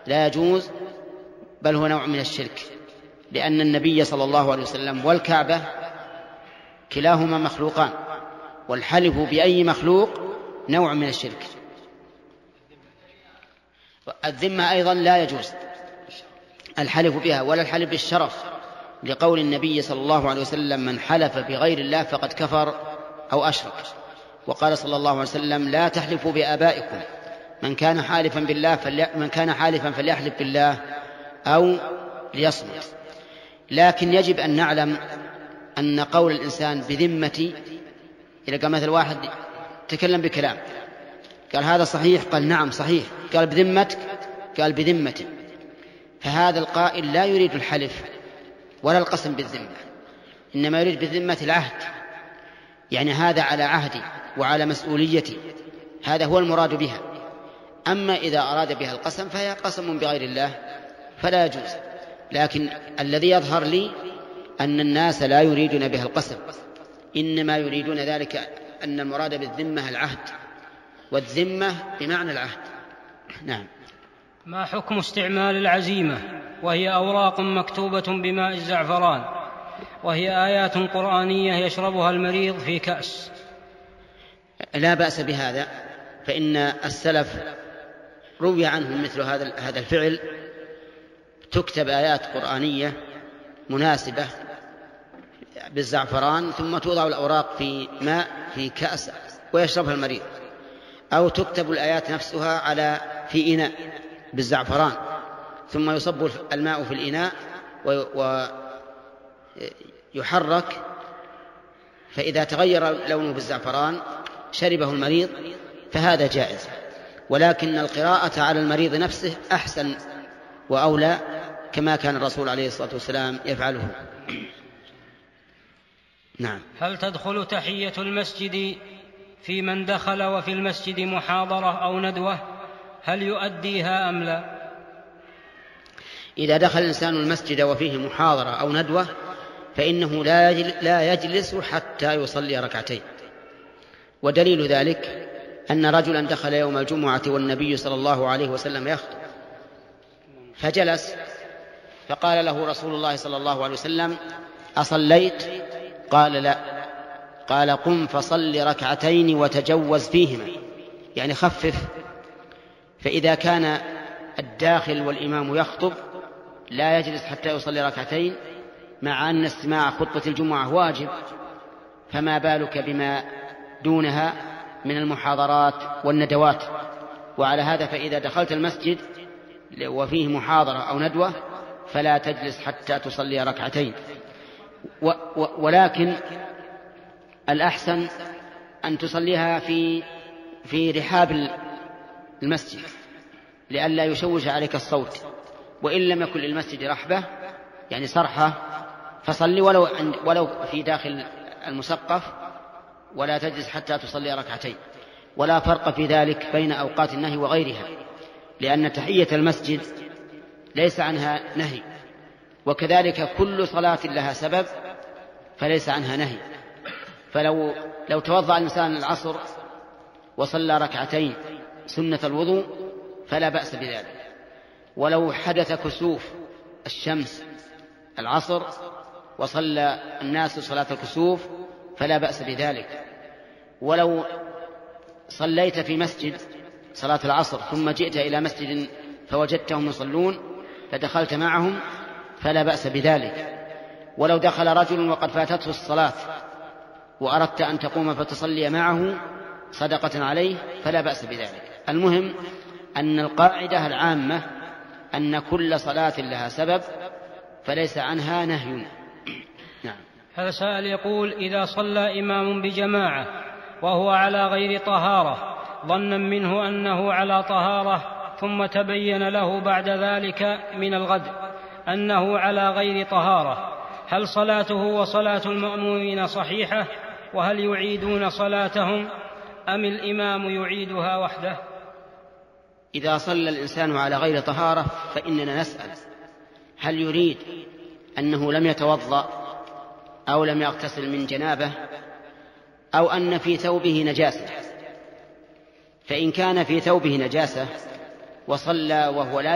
لا يجوز، بل هو نوع من الشرك، لأن النبي صلى الله عليه وسلم والكعبة كلاهما مخلوقان، والحلف بأي مخلوق نوع من الشرك. الذمة أيضا لا يجوز الحلف بها ولا الحلف بالشرف، لقول النبي صلى الله عليه وسلم: من حلف بغير الله فقد كفر أو أشرك. وقال صلى الله عليه وسلم: لا تحلفوا بآبائكم، من كان حالفا فليحلف بالله أو ليصمت. لكن يجب أن نعلم أن قول الإنسان بذمتي، إذا قال مثل واحد تكلم بكلام قال هذا صحيح، قال نعم صحيح، قال بذمتك، قال بذمته، فهذا القائل لا يريد الحلف ولا القسم بالذمة، إنما يريد بالذمة العهد، يعني هذا على عهدي وعلى مسؤوليتي، هذا هو المراد بها. أما إذا أراد بها القسم فهي قسم بغير الله فلا يجوز. لكن الذي يظهر لي أن الناس لا يريدون بها القسم، إنما يريدون ذلك أن المراد بالذمة العهد، والذمة بمعنى العهد. نعم. ما حكم استعمال العزيمة وهي أوراق مكتوبة بماء الزعفران، وهي آيات قرآنية يشربها المريض في كأس؟ لا بأس بهذا، فإن السلف روي عنهم مثل هذا الفعل، تكتب آيات قرآنية مناسبة بالزعفران ثم توضع الأوراق في ماء في كأس ويشربها المريض، أو تكتب الآيات نفسها في إناء بالزعفران ثم يصب الماء في الإناء ويحرك، فإذا تغير لونه بالزعفران شربه المريض فهذا جائز. ولكن القراءة على المريض نفسه أحسن وأولى، كما كان الرسول عليه الصلاة والسلام يفعله. نعم. هل تدخل تحية المسجد في من دخل وفي المسجد محاضرة أو ندوة؟ هل يؤديها أم لا؟ إذا دخل الإنسان المسجد وفيه محاضرة أو ندوة فإنه لا يجلس حتى يصلي ركعتين. ودليل ذلك أن رجلا دخل يوم الجمعة والنبي صلى الله عليه وسلم يخطب، فجلس، فقال له رسول الله صلى الله عليه وسلم: أصليت؟ قال: لا. قال: قم فصل ركعتين وتجوز فيهما، يعني خفف. فإذا كان الداخل والإمام يخطب لا يجلس حتى يصلي ركعتين، مع أن استماع خطبة الجمعة واجب، فما بالك بما دونها من المحاضرات والندوات. وعلى هذا فإذا دخلت المسجد وفيه محاضرة أو ندوة فلا تجلس حتى تصلي ركعتين. ولكن الأحسن أن تصليها في رحاب المسجد لئلا يشوش عليك الصوت، وإن لم يكن للمسجد رحبة يعني صرحة فصلي ولو في داخل المسقف، ولا تجلس حتى تصلي ركعتين. ولا فرق في ذلك بين أوقات النهي وغيرها، لأن تحية المسجد ليس عنها نهي، وكذلك كل صلاة لها سبب فليس عنها نهي. فلو توضأ الإنسان العصر وصلى ركعتين سنة الوضوء فلا بأس بذلك، ولو حدث كسوف الشمس العصر وصلى الناس صلاة الكسوف فلا بأس بذلك. ولو صليت في مسجد صلاة العصر ثم جئت إلى مسجد فوجدتهم يصلون فدخلت معهم فلا بأس بذلك. ولو دخل رجل وقد فاتته الصلاة وأردت أن تقوم فتصلي معه صدقة عليه فلا بأس بذلك. المهم أن القاعدة العامة أن كل صلاة لها سبب فليس عنها نهي. نعم. هذا سائل يقول: إذا صلى إمام بجماعة وهو على غير طهارة ظنا منه أنه على طهارة ثم تبين له بعد ذلك من الغد أنه على غير طهارة، هل صلاته وصلاة المأمومين صحيحة؟ وهل يعيدون صلاتهم أم الإمام يعيدها وحده؟ إذا صلى الإنسان على غير طهارة فإننا نسأل هل يريد أنه لم يتوضأ أو لم يغتسل من جنابه أو أن في ثوبه نجاسة. فإن كان في ثوبه نجاسة وصلى وهو لا